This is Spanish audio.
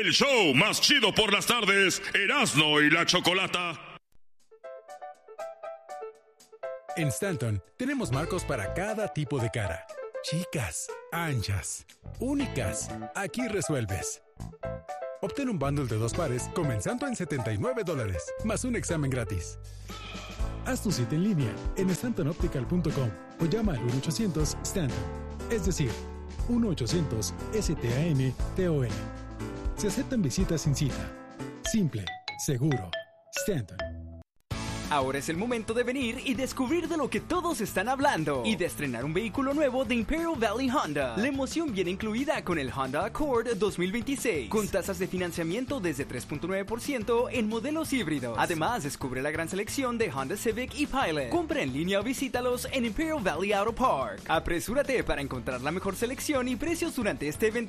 El show más chido por las tardes, Erasmo y la Chocolata. En Stanton tenemos marcos para cada tipo de cara. Chicas, anchas, únicas. Aquí resuelves. Obtén un bundle de 2 pares comenzando en $79, más un examen gratis. Haz tu cita en línea en stantonoptical.com o llama al 1-800-STANTON. Es decir, 1-800-STANTON. Se aceptan visitas sin cita. Simple, seguro. Stanton. Ahora es el momento de venir y descubrir de lo que todos están hablando y de estrenar un vehículo nuevo de Imperial Valley Honda. La emoción viene incluida con el Honda Accord 2026, con tasas de financiamiento desde 3.9% en modelos híbridos. Además, descubre la gran selección de Honda Civic y Pilot. Compra en línea o visítalos en Imperial Valley Auto Park. Apresúrate para encontrar la mejor selección y precios durante este evento